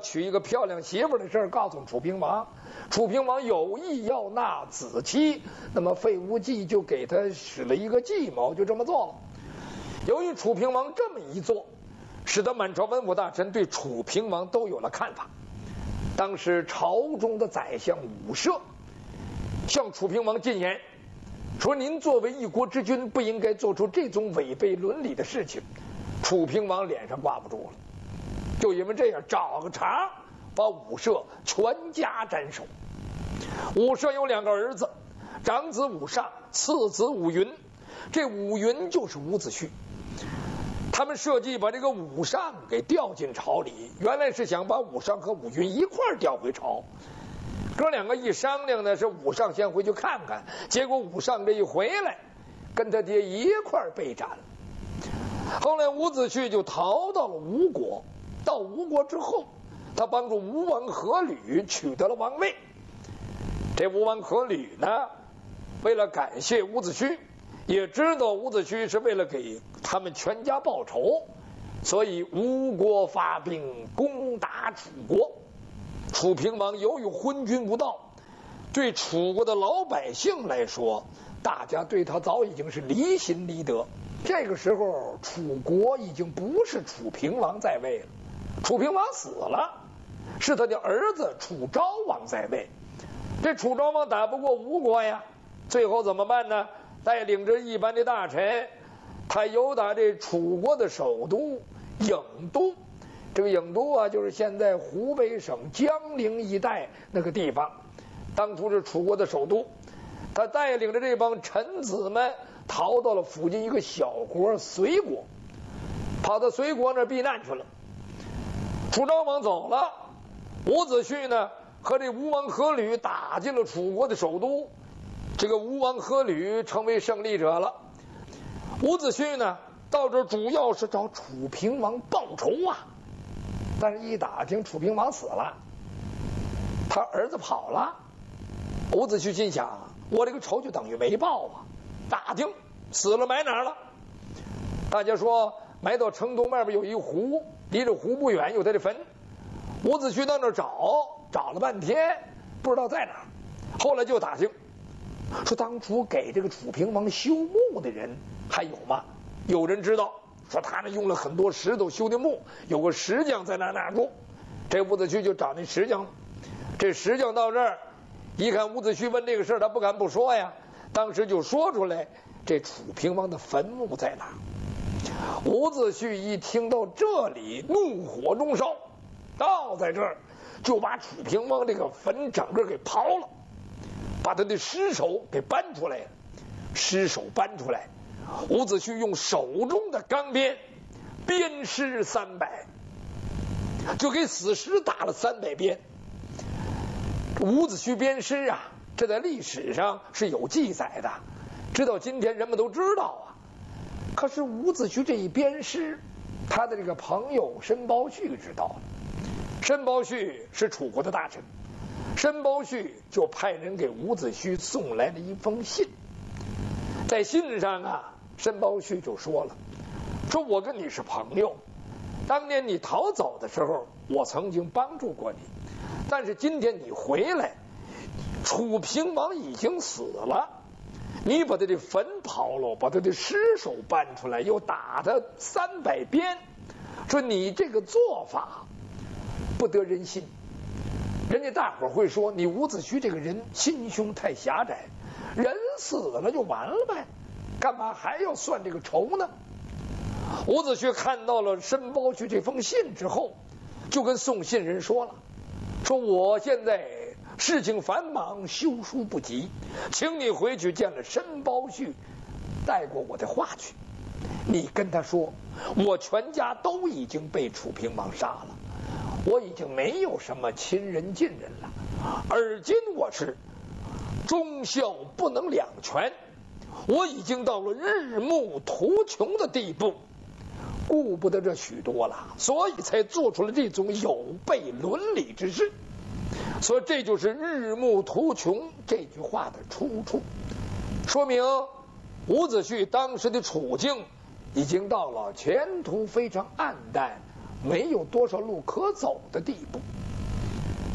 娶一个漂亮媳妇的事告诉楚平王，楚平王有意要纳子妻，那么费无忌就给他使了一个计谋，就这么做了。由于楚平王这么一做，使得满朝文武大臣对楚平王都有了看法。当时朝中的宰相武涉向楚平王进言，说您作为一国之君，不应该做出这种违背伦理的事情。楚平王脸上挂不住了，就因为这样找个茬把武涉全家斩首。武涉有2个儿子，长子武尚，次子武云。这武云就是伍子胥。他们设计把这个武尚给调进朝里，原来是想把武尚和武云一块调回朝。哥2个一商量呢，是武尚先回去看看，结果武尚这一回来，跟他爹一块被斩了。后来伍子胥就逃到了吴国，到吴国之后，他帮助吴王阖闾取得了王位。这吴王阖闾呢，为了感谢伍子胥，也知道伍子胥是为了给他们全家报仇，所以吴国发兵攻打楚国。楚平王由于昏君无道，对楚国的老百姓来说，大家对他早已经是离心离德。这个时候楚国已经不是楚平王在位了，楚平王死了，是他的儿子楚昭王在位。这楚昭王打不过吴国呀，最后怎么办呢？带领着一般的大臣，他游打这楚国的首都郢都。这个郢都啊，就是现在湖北省江陵一带那个地方，当初是楚国的首都。他带领着这帮臣子们逃到了附近一个小国隋国，跑到隋国那儿避难去了。楚昭王走了，伍子胥呢和这吴王阖闾打进了楚国的首都，这个吴王阖闾成为胜利者了。伍子胥呢到这主要是找楚平王报仇啊，但是一打听楚平王死了，他儿子跑了。伍子胥心想，我这个仇就等于没报啊。打听死了埋哪儿了，大家说埋到城东外边有一湖，离这湖不远有他的坟。伍子胥到那儿找了半天，不知道在哪儿。后来就打听说，当初给这个楚平王修墓的人还有吗？有人知道，说他呢用了很多石头修的墓，有个石匠在那住。这伍子胥就找那石匠，这石匠到这儿一看伍子胥问这个事儿，他不敢不说呀，当时就说出来这楚平王的坟墓在哪。伍子胥一听到这里，怒火中烧，到在这儿就把楚平王这个坟整个给刨了，把他的尸首给搬出来了。尸首搬出来，伍子胥用手中的钢鞭鞭尸300，就给死尸打了300鞭。伍子胥鞭尸啊，这在历史上是有记载的，直到今天人们都知道啊。可是伍子胥这一鞭尸，他的这个朋友申包胥知道了。申包胥是楚国的大臣，申包胥就派人给伍子胥送来了一封信。在信上啊，申包胥就说了，说我跟你是朋友，当年你逃走的时候，我曾经帮助过你，但是今天你回来，楚平王已经死了，你把他的坟刨了，把他的尸首搬出来，又打他300鞭，说你这个做法不得人心。人家大伙会说，你伍子胥这个人心胸太狭窄，人死了就完了呗，干嘛还要算这个仇呢？伍子胥看到了申包胥这封信之后，就跟送信人说了，说我现在事情繁忙，修书不及，请你回去见了申包胥，带过我的话去。你跟他说，我全家都已经被楚平王杀了，我已经没有什么亲人近人了，而今我是忠孝不能两全，我已经到了日暮途穷的地步，顾不得这许多了，所以才做出了这种有悖伦理之事。所以这就是日暮途穷这句话的出处，说明伍子胥当时的处境已经到了前途非常暗淡，没有多少路可走的地步。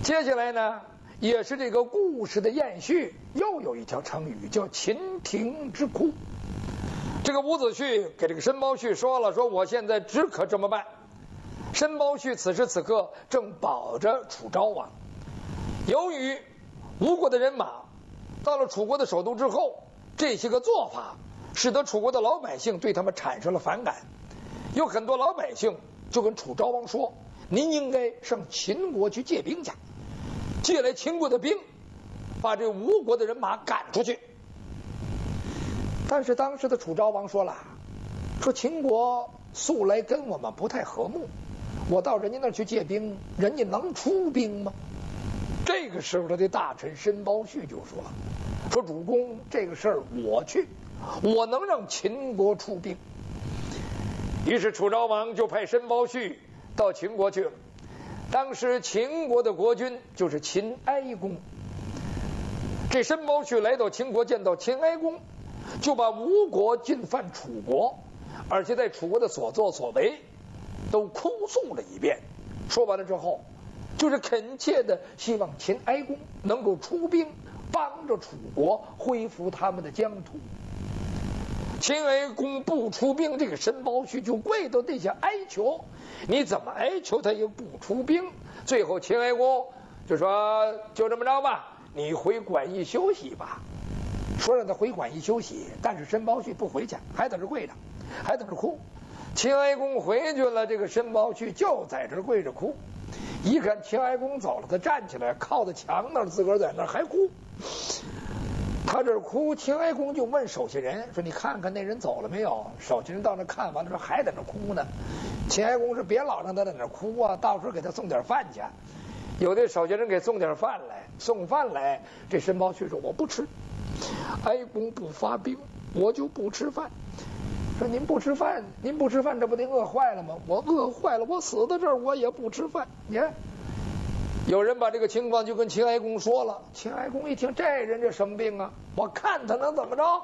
接下来呢，也是这个故事的延续，又有一条成语叫秦庭之哭。这个伍子胥给这个申包胥说了，说我现在只可这么办。申包胥此时此刻正保着楚昭王，由于吴国的人马到了楚国的首都之后，这些个做法使得楚国的老百姓对他们产生了反感。有很多老百姓就跟楚昭王说，您应该上秦国去借兵去，借来秦国的兵，把这吴国的人马赶出去。但是当时的楚昭王说了，说秦国素来跟我们不太和睦，我到人家那儿去借兵，人家能出兵吗？这个时候他的大臣申包胥就说主公，这个事儿我去，我能让秦国出兵。于是楚昭王就派申包胥到秦国去了。当时秦国的国君就是秦哀公。这申包胥来到秦国，见到秦哀公，就把吴国进犯楚国，而且在楚国的所作所为都哭诉了一遍。说完了之后，就是恳切的希望秦哀公能够出兵，帮着楚国恢复他们的疆土。秦哀公不出兵，这个申包胥就跪到地下哀求，你怎么哀求他也不出兵。最后秦哀公就说，就这么着吧，你回馆驿休息吧。说让他回馆驿休息，但是申包胥不回去，还在这跪着，还在这哭。秦哀公回去了，这个申包胥就在这跪着哭。一看秦哀公走了，他站起来靠在墙那儿，自个儿在那儿还哭。他这哭，秦哀公就问手下人说，你看看那人走了没有？手下人到那看完了说，还在那哭呢。秦哀公说，别老让他在那哭啊，到时候给他送点饭去。有的手下人给送点饭来，送饭来，这申包胥说，我不吃，哀公不发兵，我就不吃饭。说您不吃饭，这不得饿坏了吗？我饿坏了，我死在这儿我也不吃饭。你看，有人把这个情况就跟秦哀公说了。秦哀公一听，这人这什么病啊？我看他能怎么着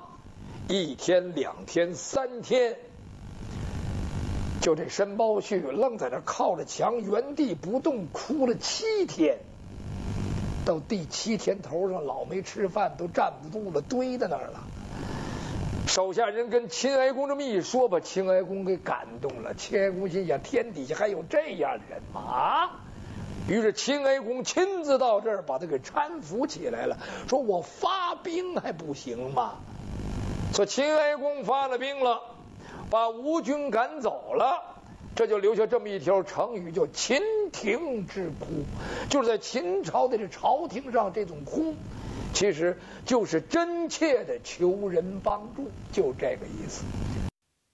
？1天2天3天，就这申包胥愣在那靠着墙原地不动，哭了7天。到第7天头上，老没吃饭，都站不住了，堆在那儿了。手下人跟秦哀公这么一说，把秦哀公给感动了。秦哀公心想，天底下还有这样的人吗？于是秦哀公亲自到这儿，把他给搀扶起来了，说我发兵还不行吗？说秦哀公发了兵了，把吴军赶走了，这就留下这么一条成语，叫秦庭之哭。就是在秦朝的这朝廷上，这种哭其实就是真切的求人帮助，就这个意思。